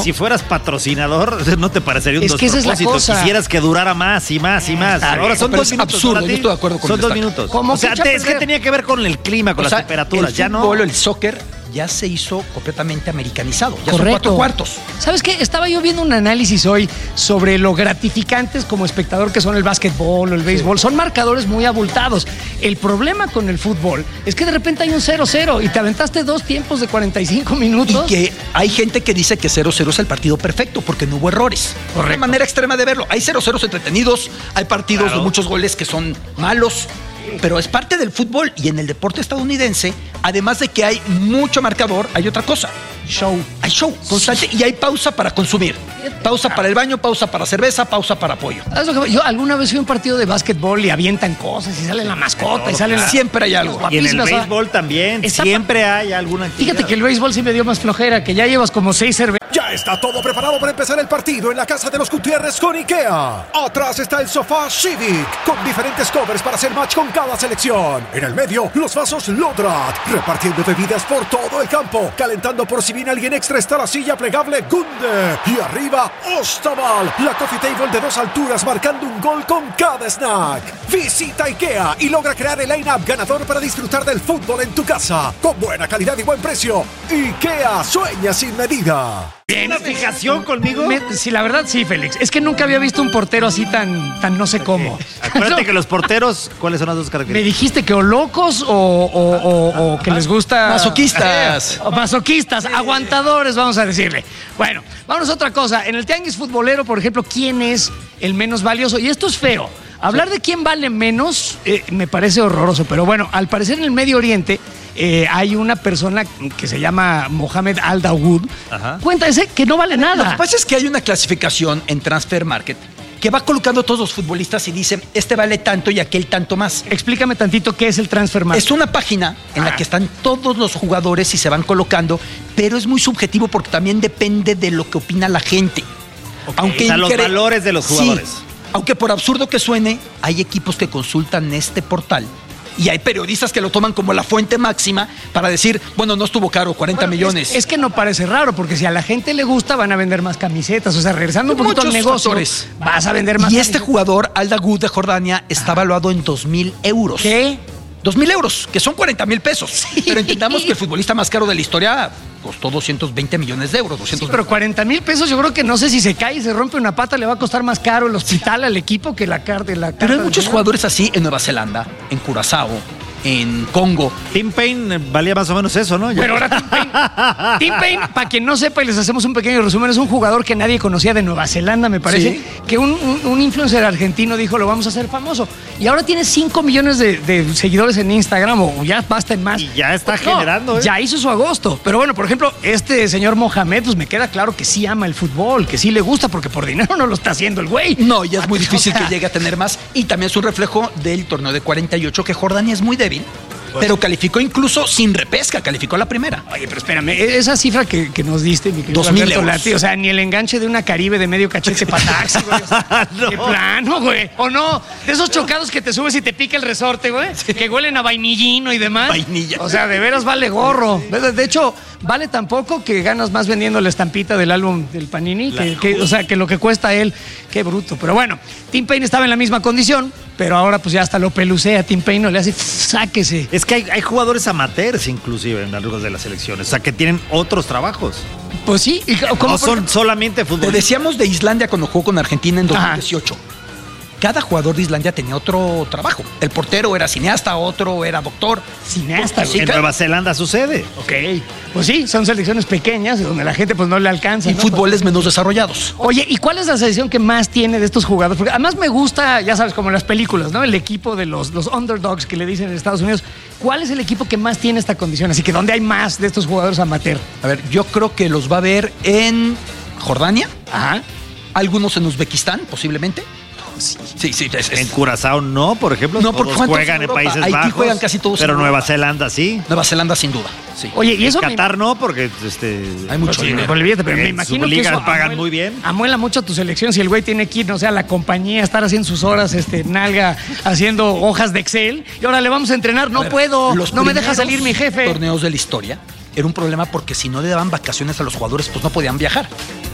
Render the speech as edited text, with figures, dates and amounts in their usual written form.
si fueras patrocinador, no te parecería un despropósito. Quisieras que durara más y más y más. Ahora son 2 minutos. Absurdo, yo estoy de acuerdo con Son 2 minutos. O sea, es que tenía que ver con el clima, con las temperaturas. Ya no. El soccer ya se hizo completamente americanizado. Ya Correcto. Son 4 cuartos. ¿Sabes qué? Estaba yo viendo un análisis hoy sobre lo gratificantes como espectador que son el básquetbol o el béisbol. Son marcadores muy abultados. El problema con el fútbol es que de repente hay un 0-0 y te aventaste 2 tiempos de 45 minutos. Y que hay gente que dice que 0-0 es el partido perfecto porque no hubo errores. Correcto. Una manera extrema de verlo. Hay 0-0 entretenidos, hay partidos de muchos goles que son malos. Pero es parte del fútbol y en el deporte estadounidense, además de que hay mucho marcador, hay otra cosa. Show. Hay show constante y hay pausa para consumir. Pausa para el baño, pausa para cerveza, pausa para pollo. Yo alguna vez fui a un partido de básquetbol y avientan cosas y sale la mascota y salen siempre hay algo. Y en el béisbol también, siempre hay alguna actividad. Fíjate que el béisbol sí me dio más flojera, que ya llevas como 6 cervezas. Ya está todo preparado para empezar el partido en la casa de los Gutiérrez con IKEA. Atrás está el sofá Civic, con diferentes covers para hacer match con cada selección. En el medio, los vasos Lodrat, repartiendo bebidas por todo el campo. Calentando por si viene alguien extra está la silla plegable Gunde. Y arriba, Ostaval, la coffee table de 2 alturas marcando un gol con cada snack. Visita IKEA y logra crear el line-up ganador para disfrutar del fútbol en tu casa. Con buena calidad y buen precio. IKEA sueña sin medida. ¿Una fijación conmigo? Sí, la verdad sí, Félix. Es que nunca había visto un portero así tan no sé cómo. Acuérdate que los porteros, ¿cuáles son las 2 características? Me dijiste que o locos o que les gusta... Masoquistas. Masoquistas, aguantadores, vamos a decirle. Bueno, vámonos a otra cosa. En el tianguis futbolero, por ejemplo, ¿quién es el menos valioso? Y esto es feo. Hablar de quién vale menos me parece horroroso. Pero bueno, al parecer en el Medio Oriente... hay una persona que se llama Mohamed Al-Dawood. Cuéntese que no vale nada. Lo que pasa es que hay una clasificación en Transfer Market que va colocando a todos los futbolistas y dice, este vale tanto y aquel tanto más. Explícame tantito qué es el Transfer Market. Es una página en la que están todos los jugadores y se van colocando, pero es muy subjetivo porque también depende de lo que opina la gente. Aunque o sea, los valores de los jugadores. Sí, aunque por absurdo que suene, hay equipos que consultan este portal. Y hay periodistas que lo toman como la fuente máxima para decir, bueno, no estuvo caro, 40 millones. Es que no parece raro, porque si a la gente le gusta, van a vender más camisetas. O sea, regresando un poquito al negocio, vas a vender más camisetas. Este jugador, Al-Dawood de Jordania, está valuado en 2,000 euros. ¿Qué? 2,000 euros, que son 40,000 pesos. Sí. Pero entendamos que el futbolista más caro de la historia costó 220 millones de euros. Sí, pero 40,000 pesos, yo creo que no sé si se cae y se rompe una pata, le va a costar más caro el hospital al equipo que la carta. Pero hay muchos jugadores así en Nueva Zelanda, en Curazao, en Congo. Tim Payne valía más o menos eso, ¿no? Pero ahora Tim Payne, para quien no sepa y les hacemos un pequeño resumen, es un jugador que nadie conocía de Nueva Zelanda, me parece, ¿sí? Que un influencer argentino dijo, lo vamos a hacer famoso. Y ahora tiene 5 millones de seguidores en Instagram, o ya basta en más. Y ya está generando, ya hizo su agosto. Pero bueno, por ejemplo, este señor Mohamed, pues me queda claro que sí ama el fútbol, que sí le gusta, porque por dinero no lo está haciendo el güey. No, ya es muy difícil que llegue a tener más. Y también es un reflejo del torneo de 48, que Jordania es muy débil. Pero calificó incluso sin repesca, calificó la primera. Oye, pero espérame, esa cifra que nos diste, mi querido 2,000 Alberto euros. Lati, o sea, ni el enganche de una Caribe de medio cachete para taxi, güey. O sea, no. De plano, güey. O no, de esos chocados que te subes y te pica el resorte, güey, sí, que huelen a vainillino y demás. Vainilla. O sea, de veras vale gorro. De hecho, vale tan poco que ganas más vendiendo la estampita del álbum del Panini, o sea, que lo que cuesta él. Qué bruto. Pero bueno, Tim Payne estaba en la misma condición, pero ahora pues ya hasta lo pelucea. Tim Payne no le hace, sáquese. Es que hay jugadores amateurs inclusive en algunas de las selecciones, o sea, que tienen otros trabajos. Pues sí. No son solamente fútbol. Te decíamos de Islandia cuando jugó con Argentina en 2018. Ajá. Cada jugador de Islandia tenía otro trabajo. El portero era cineasta, otro era doctor. Cineasta. Sí, en Nueva Zelanda sucede. Ok. Pues sí, son selecciones pequeñas donde la gente pues no le alcanza. Y fútboles menos desarrollados. Oye, ¿y cuál es la selección que más tiene de estos jugadores? Porque además me gusta, ya sabes, como en las películas, ¿no? El equipo de los underdogs que le dicen en Estados Unidos. ¿Cuál es el equipo que más tiene esta condición? Así que ¿dónde hay más de estos jugadores amateur? A ver, yo creo que los va a ver en Jordania. Ajá. Algunos en Uzbekistán, posiblemente. Sí. En Curazao no, por ejemplo. No, porque juegan en Países Bajos. Aquí juegan casi todos. Pero Nueva Zelanda sí. Nueva Zelanda sin duda. Sí. Oye, y eso. Qatar no, porque hay mucho dinero. Por el billete, pero me imagino que ligas pagan muy bien. Amuela mucho a tu selección si el güey tiene que ir, no sé, a la compañía, estar haciendo sus horas, nalga, haciendo hojas de Excel. Y ahora le vamos a entrenar. No puedo. No me deja salir mi jefe. Los torneos de la historia era un problema porque si no le daban vacaciones a los jugadores, pues no podían viajar.